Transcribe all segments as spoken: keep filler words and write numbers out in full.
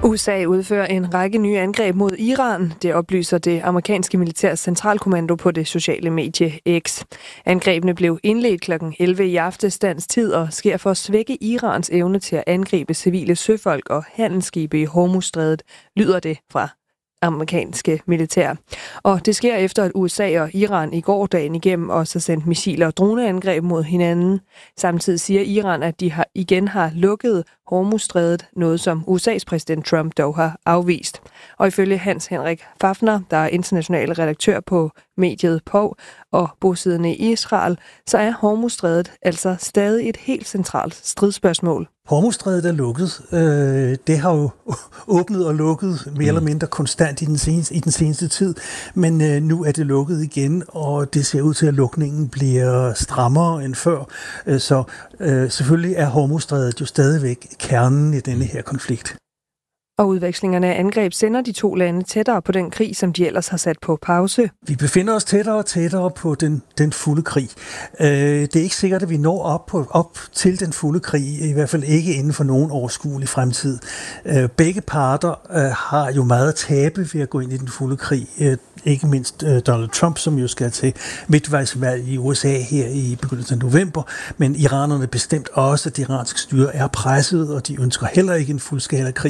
U S A udfører en række nye angreb mod Iran. Det oplyser det amerikanske militærs centralkommando på det sociale medie X. Angrebene blev indledt klokken elleve i aftes dansk tid og sker for at svække Irans evne til at angribe civile søfolk og handelsskibe i Hormuzstrædet, lyder det fra amerikanske militær. Og det sker efter, at U S A og Iran i går dagen igennem også har sendt missiler og droneangreb mod hinanden. Samtidig siger Iran, at de har, igen har lukket Hormuzstrædet, noget som U S A's præsident Trump dog har afvist. Og ifølge Hans Henrik Fafner, der er international redaktør på mediet P O V og bosiddende i Israel, så er Hormuzstrædet altså stadig et helt centralt stridsspørgsmål. Hormuzstrædet er lukket. Det har jo åbnet og lukket mere mm. eller mindre konstant i den, seneste, i den seneste tid, men nu er det lukket igen, og det ser ud til, at lukningen bliver strammere end før. Så selvfølgelig er Hormuzstrædet jo stadigvæk kernen i denne her konflikt. Og udvekslingerne af angreb sender de to lande tættere på den krig, som de ellers har sat på pause. Vi befinder os tættere og tættere på den, den fulde krig. Øh, det er ikke sikkert, at vi når op, på, op til den fulde krig, i hvert fald ikke inden for nogen overskuelig fremtid. Øh, begge parter øh, har jo meget at tabe ved at gå ind i den fulde krig. Øh, ikke mindst øh, Donald Trump, som jo skal til midtvejsvalg i U S A her i begyndelsen af november, men iranerne bestemt også, at det iranske styre er presset, og de ønsker heller ikke en fuldskala krig.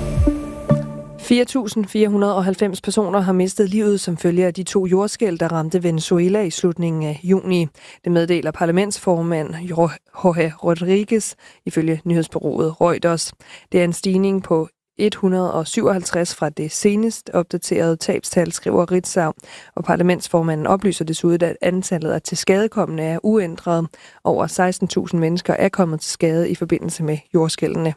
fire tusind fire hundrede og halvfems personer har mistet livet som følge af de to jordskælv, der ramte Venezuela i slutningen af juni. Det meddeler parlamentsformand Jorge Rodriguez ifølge nyhedsbureauet Reuters. Det er en stigning på et hundrede og syvoghalvtreds fra det senest opdaterede tabstal, skriver Ritzau. Og parlamentsformanden oplyser desuden, at antallet af tilskadekommende er uændret. Over seksten tusind mennesker er kommet til skade i forbindelse med jordskælvene.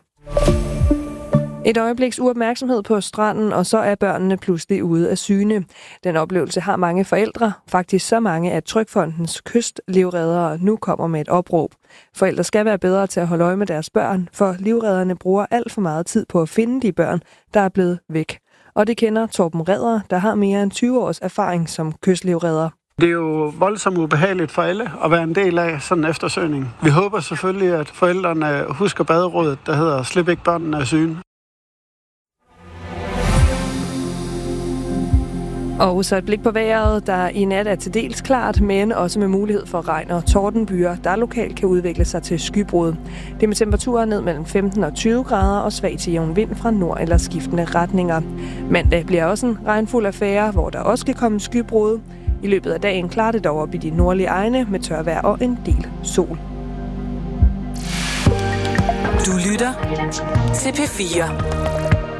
Et øjebliks uopmærksomhed på stranden, og så er børnene pludselig ude af syne. Den oplevelse har mange forældre, faktisk så mange, at Trygfondens kystlivreddere nu kommer med et opråb. Forældre skal være bedre til at holde øje med deres børn, for livredderne bruger alt for meget tid på at finde de børn, der er blevet væk. Og det kender Torben Redder, der har mere end tyve års erfaring som kystlivredder. Det er jo voldsomt ubehageligt for alle at være en del af sådan en eftersøgning. Vi håber selvfølgelig, at forældrene husker baderådet, der hedder "Slip ikke børnene af syne". Og så et blik på vejret, der i nat er til dels klart, men også med mulighed for regn og tordenbyer, der lokalt kan udvikle sig til skybrud. Det er med temperaturer ned mellem femten og tyve grader og svag til jævn vind fra nord- eller skiftende retninger. Mandag bliver også en regnfuld affære, hvor der også kan komme skybrud. I løbet af dagen klarer det dog op i de nordlige egne med tørvejr og en del sol. Du lytter til P fire.